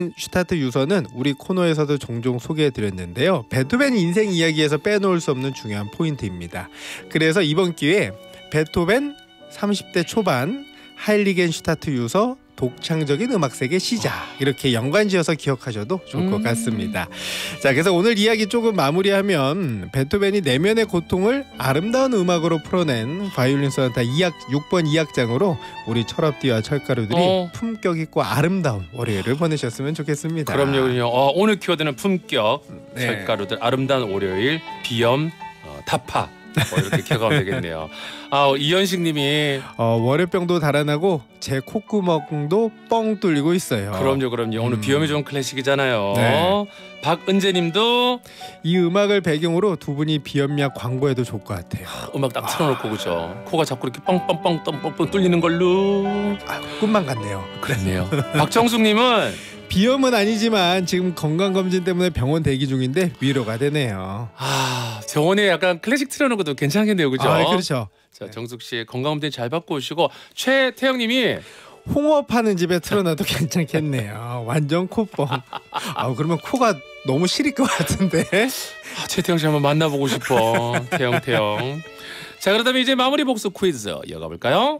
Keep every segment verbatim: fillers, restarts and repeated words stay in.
슈타트 유서는 우리 코너에서도 종종 소개해드렸는데요. 베토벤 인생 이야기에서 빼놓을 수 없는 중요한 포인트입니다. 그래서 이번 기회에 베토벤 삼십 대 초반 하일리겐 슈타트 유서 독창적인 음악세계 시작, 이렇게 연관지어서 기억하셔도 좋을 것 같습니다. 자, 그래서 오늘 이야기 조금 마무리하면 베토벤이 내면의 고통을 아름다운 음악으로 풀어낸 바이올린 소나타 이 악 육 번 이 악장으로 우리 철업디와 철가루들이 어. 품격 있고 아름다운 월요일을 보내셨으면 좋겠습니다. 그럼요, 그럼요. 어, 오늘 키워드는 품격, 네. 철가루들 아름다운 월요일, 비염, 어, 타파, 뭐 이렇게 기억하면 되겠네요. 아, 이현식님이 어, 월요병도 달아나고 제 콧구멍도 뻥 뚫리고 있어요. 그럼요, 그럼요. 오늘 음. 비염이 좋은 클래식이잖아요. 네. 박은재님도 이 음악을 배경으로 두 분이 비염약 광고에도 좋을 것 같아요. 음악 딱 틀어놓고 그죠. 코가 자꾸 이렇게 뻥뻥뻥 뻥뻥 뚫리는 걸로. 아, 꿈만 같네요. 그렇네요. 박정숙님은 비염은 아니지만 지금 건강검진 때문에 병원 대기 중인데 위로가 되네요. 아, 병원에 약간 클래식 틀어놓은 것도 괜찮겠네요, 그죠? 아, 그렇죠. 자, 정숙 씨 건강검진 잘 받고 오시고, 최태영님이 홍어파는 집에 틀어놔도 괜찮겠네요. 완전 코뻥. 아, 그러면 코가 너무 시릴 것 같은데. 아, 최태영 씨 한번 만나보고 싶어. 태영 태영. 자, 그렇다면 이제 마무리 복수 퀴즈 이어가 볼까요?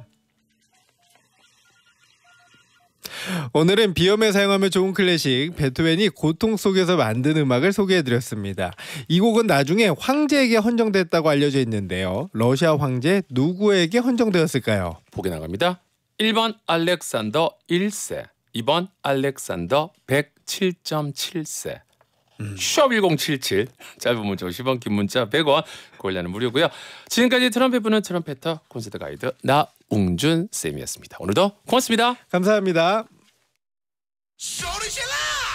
오늘은 비염에 사용하면 좋은 클래식 베토벤이 고통 속에서 만든 음악을 소개해드렸습니다. 이 곡은 나중에 황제에게 헌정됐다고 알려져 있는데요. 러시아 황제 누구에게 헌정되었을까요? 보기 나갑니다. 일 번 알렉산더 일 세, 이 번 알렉산더 백칠 점 칠 세. 음. 샵 일공칠칠, 짧은 문자 오십 원, 긴 문자 백 원, 고일라는 무료고요. 지금까지 트럼펫 부는 트럼펫터 콘서트 가이드 나웅준 쌤이었습니다. 오늘도 고맙습니다. 감사합니다. 소리 질러!